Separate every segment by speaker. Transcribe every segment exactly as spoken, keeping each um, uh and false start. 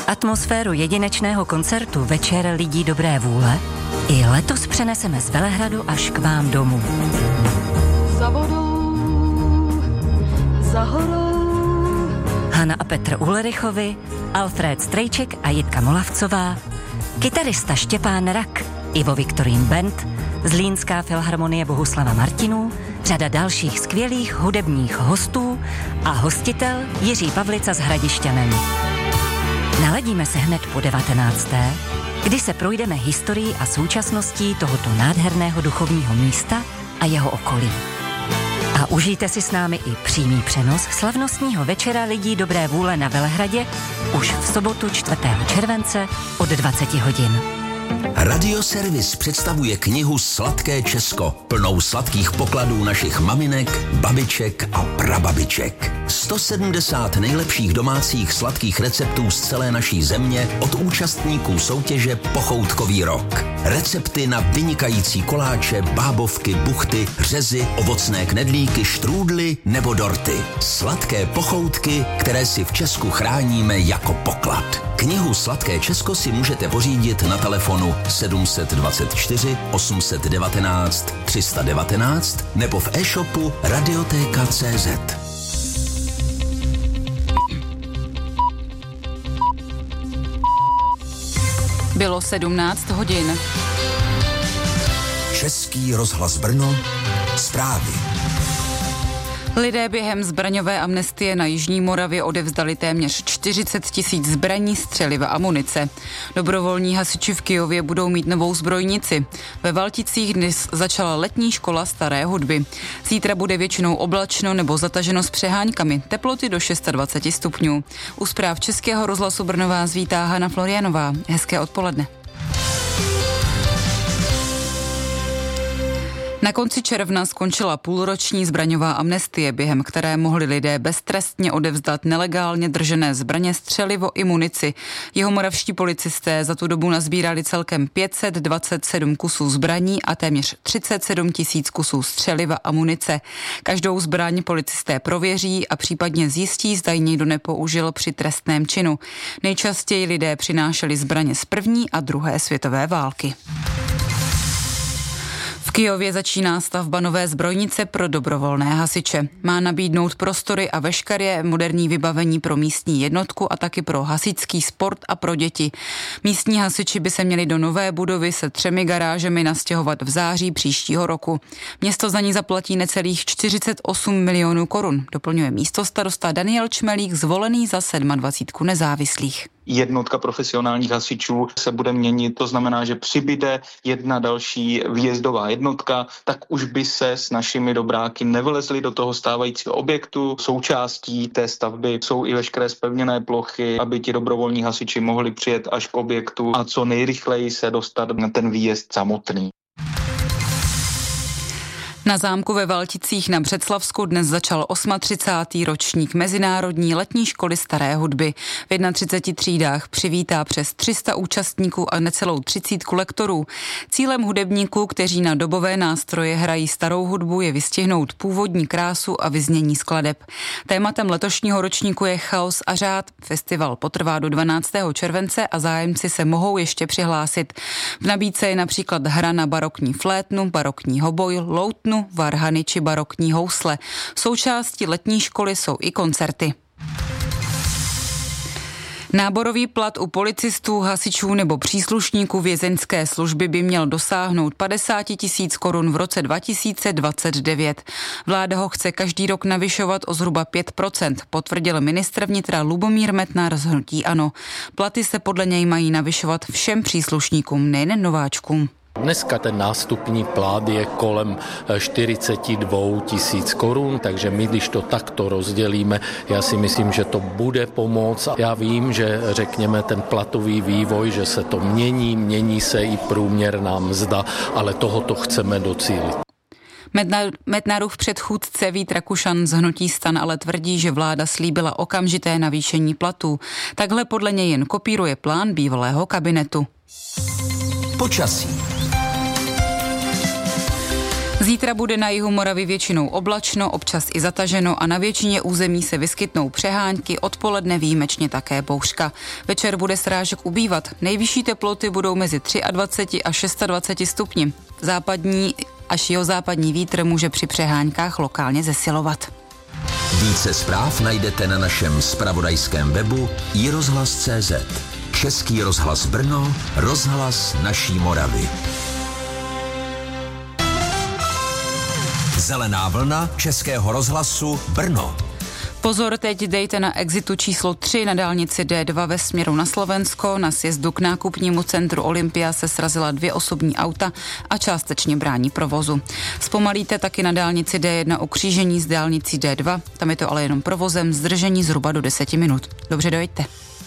Speaker 1: Atmosféru jedinečného koncertu Večer lidí dobré vůle i letos přeneseme z Velehradu až k vám domů.
Speaker 2: Za vodou, za horou.
Speaker 1: Hana a Petr Ulrichovi, Alfred Strejček a Jitka Molavcová, kytarista Štěpán Rak, Ivo Viktorín Band, Zlínská filharmonie Bohuslava Martinů, řada dalších skvělých hudebních hostů a hostitel Jiří Pavlica s Hradišťanem. Naladíme se hned po devatenácté, kdy se projdeme historií a současností tohoto nádherného duchovního místa a jeho okolí. A užijte si s námi i přímý přenos slavnostního Večera lidí dobré vůle na Velehradě už v sobotu čtvrtého července od dvacet hodin.
Speaker 3: Radioservis představuje knihu Sladké Česko, plnou sladkých pokladů našich maminek, babiček a prababiček. sto sedmdesát nejlepších domácích sladkých receptů z celé naší země od účastníků soutěže Pochoutkový rok. Recepty na vynikající koláče, bábovky, buchty, řezy, ovocné knedlíky, štrůdly nebo dorty. Sladké pochoutky, které si v Česku chráníme jako poklad. Knihu Sladké Česko si můžete pořídit na telefonu sedm dvacet čtyři osm jedna devět tři jedna devět nebo v e-shopu radioteka tečka cé zet.
Speaker 4: Bylo sedmnáct hodin.
Speaker 3: Český rozhlas Brno, zprávy.
Speaker 4: Lidé během zbraňové amnestie na Jižní Moravě odevzdali téměř čtyřicet tisíc zbraní, střeliva a munice. Dobrovolní hasiči v Kyjově budou mít novou zbrojnici. Ve Valticích dnes začala letní škola staré hudby. Zítra bude většinou oblačno nebo zataženo s přeháňkami, teploty do dvacet šest stupňů. U zpráv Českého rozhlasu Brno vás vítá Hana Florianová. Hezké odpoledne. Na konci června skončila půlroční zbraňová amnestie, během které mohli lidé beztrestně odevzdat nelegálně držené zbraně, střelivo i munici. Jihomoravští policisté za tu dobu nazbírali celkem pět set dvacet sedm kusů zbraní a téměř třicet sedm tisíc kusů střeliva a munice. Každou zbraň policisté prověří a případně zjistí, zda ji někdo nepoužil při trestném činu. Nejčastěji lidé přinášeli zbraně z první a druhé světové války. V Kyjově začíná stavba nové zbrojnice pro dobrovolné hasiče. Má nabídnout prostory a veškeré moderní vybavení pro místní jednotku a taky pro hasičský sport a pro děti. Místní hasiči by se měli do nové budovy se třemi garážemi nastěhovat v září příštího roku. Město za ní zaplatí necelých čtyřicet osm milionů korun, doplňuje místostarosta Daniel Čmelík, zvolený za dvacet sedm nezávislých.
Speaker 5: Jednotka profesionálních hasičů se bude měnit, to znamená, že přibyde jedna další výjezdová jednotka, tak už by se s našimi dobráky nevylezli do toho stávajícího objektu. Součástí té stavby jsou i veškeré zpevněné plochy, aby ti dobrovolní hasiči mohli přijet až k objektu a co nejrychleji se dostat na ten výjezd samotný.
Speaker 4: Na zámku ve Valticích na Břeclavsku dnes začal třicátý osmý ročník Mezinárodní letní školy staré hudby. V třiceti jedna třídách přivítá přes tři sta účastníků a necelou třicítku lektorů. Cílem hudebníků, kteří na dobové nástroje hrají starou hudbu, je vystihnout původní krásu a vyznění skladeb. Tématem letošního ročníku je chaos a řád. Festival potrvá do dvanáctého července a zájemci se mohou ještě přihlásit. V nabídce je například hra na barokní flétnu, barokní hoboj, loutnu, varhany či barokní housle. Součástí letní školy jsou i koncerty. Náborový plat u policistů, hasičů nebo příslušníků vězeňské služby by měl dosáhnout padesát tisíc korun v roce dva tisíce dvacet devět. Vláda ho chce každý rok navyšovat o zhruba pět procent, potvrdil ministr vnitra Lubomír Metnar z hnutí ANO. Platy se podle něj mají navyšovat všem příslušníkům, nejen nováčkům.
Speaker 6: Dneska ten nástupní plát je kolem čtyřicet dva tisíc korun, takže my, když to takto rozdělíme, já si myslím, že to bude pomoct. Já vím, že řekněme ten platový vývoj, že se to mění, mění se i průměrná mzda, ale tohoto chceme docílit.
Speaker 4: Metnarův předchůdce Vít Rakušan z hnutí STAN ale tvrdí, že vláda slíbila okamžité navýšení platů. Takhle podle něj jen kopíruje plán bývalého kabinetu.
Speaker 3: Počasí.
Speaker 4: Zítra bude na jihu Moravy většinou oblačno, občas i zataženo a na většině území se vyskytnou přehánky, odpoledne výjimečně také bouřka. Večer bude srážek ubývat. Nejvyšší teploty budou mezi dvacet tři až dvacet šest stupni. Západní až jihozápadní vítr může při přeháňkách lokálně zesilovat.
Speaker 3: Více zpráv najdete na našem zpravodajském webu i rozhlas tečka cé zet. Český rozhlas Brno, rozhlas naší Moravy. Zelená vlna Českého rozhlasu Brno.
Speaker 4: Pozor, teď dejte na exitu číslo tři na dálnici D dva ve směru na Slovensko. Na sjezdu k nákupnímu centru Olympia se srazila dvě osobní auta a částečně brání provozu. Zpomalíte taky na dálnici D jedna u křížení s dálnicí D dva, tam je to ale jenom provozem, zdržení zhruba do deseti minut. Dobře, dojďte.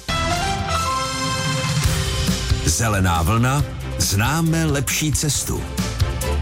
Speaker 3: Zelená vlna, známe lepší cestu.